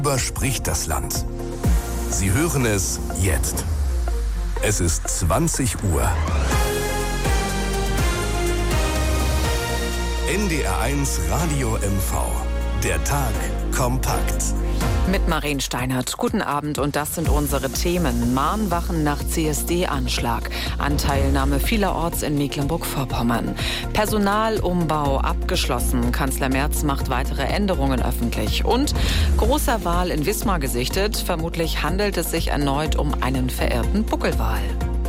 Überspricht das Land. Sie hören es jetzt. Es ist 20 Uhr. NDR1 Radio MV. Der Tag kompakt. Mit Marien Steinert. Guten Abend und das sind unsere Themen. Mahnwachen nach CSD-Anschlag. Anteilnahme vielerorts in Mecklenburg-Vorpommern. Personalumbau abgeschlossen. Kanzler Merz macht weitere Änderungen öffentlich. Und großer Wal in Wismar gesichtet. Vermutlich handelt es sich erneut um einen verirrten Buckelwal.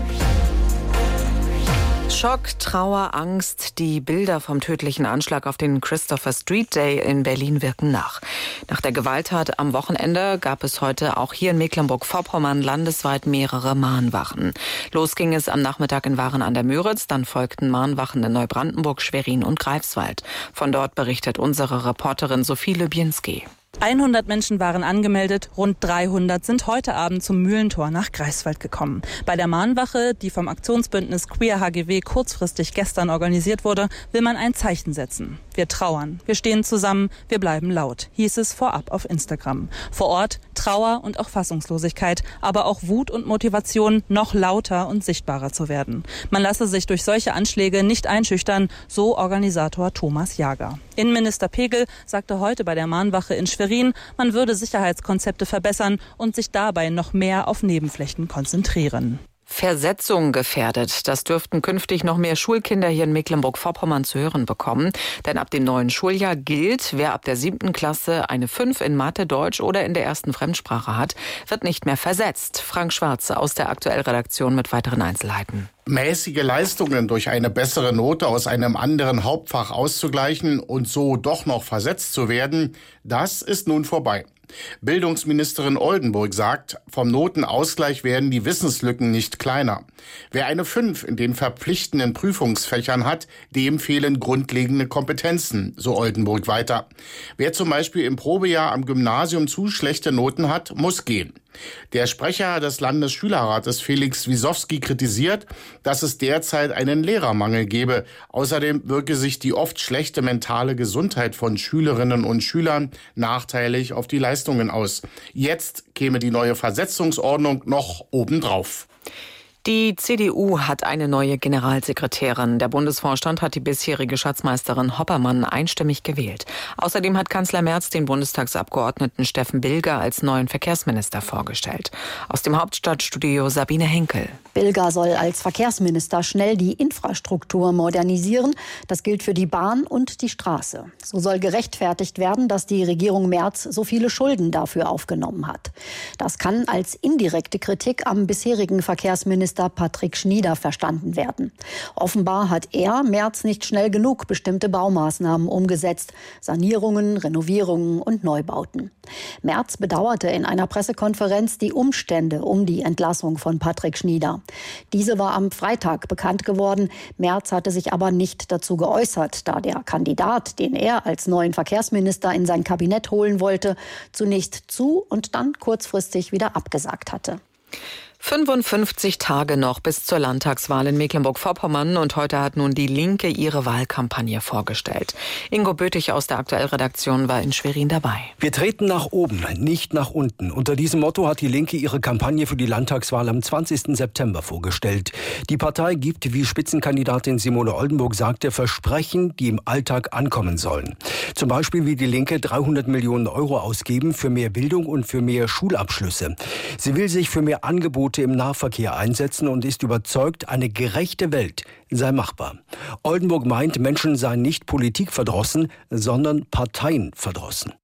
Schock, Trauer, Angst. Die Bilder vom tödlichen Anschlag auf den Christopher Street Day in Berlin wirken nach. Nach der Gewalttat am Wochenende gab es heute auch hier in Mecklenburg-Vorpommern landesweit mehrere Mahnwachen. Los ging es am Nachmittag in Waren an der Müritz, dann folgten Mahnwachen in Neubrandenburg, Schwerin und Greifswald. Von dort berichtet unsere Reporterin Sophie Lübjenski. 100 Menschen waren angemeldet, rund 300 sind heute Abend zum Mühlentor nach Greifswald gekommen. Bei der Mahnwache, die vom Aktionsbündnis Queer HGW kurzfristig gestern organisiert wurde, will man ein Zeichen setzen. Wir trauern, wir stehen zusammen, wir bleiben laut, hieß es vorab auf Instagram. Vor Ort Trauer und auch Fassungslosigkeit, aber auch Wut und Motivation, noch lauter und sichtbarer zu werden. Man lasse sich durch solche Anschläge nicht einschüchtern, so Organisator Thomas Jager. Innenminister Pegel sagte heute bei der Mahnwache in Schwerin, man würde Sicherheitskonzepte verbessern und sich dabei noch mehr auf Nebenflächen konzentrieren. Versetzung gefährdet. Das dürften künftig noch mehr Schulkinder hier in Mecklenburg-Vorpommern zu hören bekommen. Denn ab dem neuen Schuljahr gilt, wer ab der 7. Klasse eine 5 in Mathe, Deutsch oder in der ersten Fremdsprache hat, wird nicht mehr versetzt. Frank Schwarze aus der Aktuell-Redaktion mit weiteren Einzelheiten. Mäßige Leistungen durch eine bessere Note aus einem anderen Hauptfach auszugleichen und so doch noch versetzt zu werden, das ist nun vorbei. Bildungsministerin Oldenburg sagt, vom Notenausgleich werden die Wissenslücken nicht kleiner. Wer eine 5 in den verpflichtenden Prüfungsfächern hat, dem fehlen grundlegende Kompetenzen, so Oldenburg weiter. Wer zum Beispiel im Probejahr am Gymnasium zu schlechte Noten hat, muss gehen. Der Sprecher des Landesschülerrates Felix Wisowski kritisiert, dass es derzeit einen Lehrermangel gebe. Außerdem wirke sich die oft schlechte mentale Gesundheit von Schülerinnen und Schülern nachteilig auf die Leistungen aus. Jetzt käme die neue Versetzungsordnung noch obendrauf. Die CDU hat eine neue Generalsekretärin. Der Bundesvorstand hat die bisherige Schatzmeisterin Hoppermann einstimmig gewählt. Außerdem hat Kanzler Merz den Bundestagsabgeordneten Steffen Bilger als neuen Verkehrsminister vorgestellt. Aus dem Hauptstadtstudio Sabine Henkel. Bilger soll als Verkehrsminister schnell die Infrastruktur modernisieren. Das gilt für die Bahn und die Straße. So soll gerechtfertigt werden, dass die Regierung Merz so viele Schulden dafür aufgenommen hat. Das kann als indirekte Kritik am bisherigen Verkehrsminister Patrick Schnieder verstanden werden. Offenbar hat er, Merz, nicht schnell genug bestimmte Baumaßnahmen umgesetzt. Sanierungen, Renovierungen und Neubauten. Merz bedauerte in einer Pressekonferenz die Umstände um die Entlassung von Patrick Schnieder. Diese war am Freitag bekannt geworden. Merz hatte sich aber nicht dazu geäußert, da der Kandidat, den er als neuen Verkehrsminister in sein Kabinett holen wollte, zunächst zu und dann kurzfristig wieder abgesagt hatte. 55 Tage noch bis zur Landtagswahl in Mecklenburg-Vorpommern und heute hat nun die Linke ihre Wahlkampagne vorgestellt. Ingo Bötig aus der Aktuell-Redaktion war in Schwerin dabei. Wir treten nach oben, nicht nach unten. Unter diesem Motto hat die Linke ihre Kampagne für die Landtagswahl am 20. September vorgestellt. Die Partei gibt, wie Spitzenkandidatin Simone Oldenburg sagte, Versprechen, die im Alltag ankommen sollen. Zum Beispiel will die Linke 300 Millionen Euro ausgeben für mehr Bildung und für mehr Schulabschlüsse. Sie will sich für mehr Angebote im Nahverkehr einsetzen und ist überzeugt, eine gerechte Welt sei machbar. Oldenburg meint, Menschen seien nicht politikverdrossen, sondern parteienverdrossen.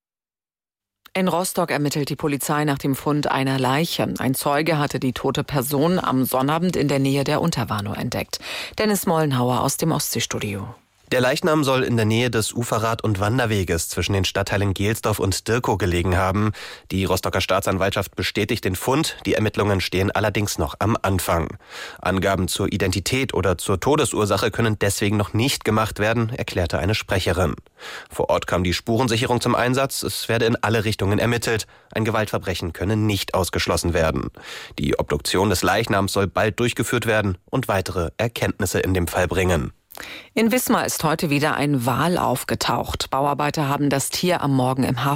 In Rostock ermittelt die Polizei nach dem Fund einer Leiche. Ein Zeuge hatte die tote Person am Sonnabend in der Nähe der Unterwarnow entdeckt. Dennis Mollenhauer aus dem Ostseestudio. Der Leichnam soll in der Nähe des Uferrad- und Wanderweges zwischen den Stadtteilen Gelsdorf und Dirkow gelegen haben. Die Rostocker Staatsanwaltschaft bestätigt den Fund. Die Ermittlungen stehen allerdings noch am Anfang. Angaben zur Identität oder zur Todesursache können deswegen noch nicht gemacht werden, erklärte eine Sprecherin. Vor Ort kam die Spurensicherung zum Einsatz. Es werde in alle Richtungen ermittelt. Ein Gewaltverbrechen könne nicht ausgeschlossen werden. Die Obduktion des Leichnams soll bald durchgeführt werden und weitere Erkenntnisse in dem Fall bringen. In Wismar ist heute wieder ein Wal aufgetaucht. Bauarbeiter haben das Tier am Morgen im Hafen